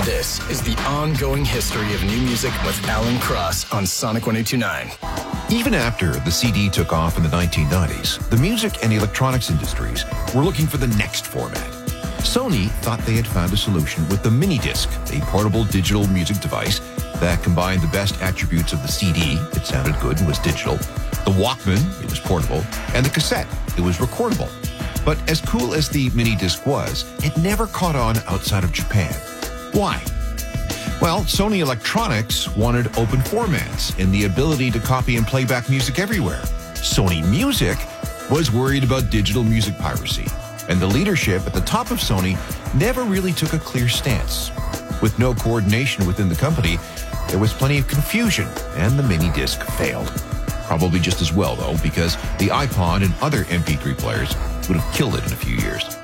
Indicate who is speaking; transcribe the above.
Speaker 1: This is the ongoing history of new music with Alan Cross on Sonic 102.9.
Speaker 2: Even after the CD took off in the 1990s, the music and electronics industries were looking for the next format. Sony thought they had found a solution with the mini disc, a portable digital music device that combined the best attributes of the CD, it sounded good and was digital, the Walkman, it was portable, and the cassette, it was recordable. But as cool as the mini disc was, it never caught on outside of Japan. Why? Well, Sony Electronics wanted open formats and the ability to copy and play back music everywhere. Sony Music was worried about digital music piracy, and the leadership at the top of Sony never really took a clear stance. With no coordination within the company, there was plenty of confusion, and the mini disc failed. Probably just as well, though, because the iPod and other MP3 players would have killed it in a few years.